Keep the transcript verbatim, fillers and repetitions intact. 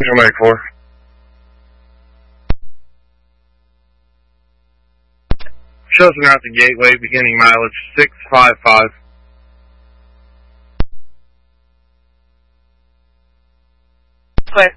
Zero four. Chosen route to Gateway, beginning mileage six five five.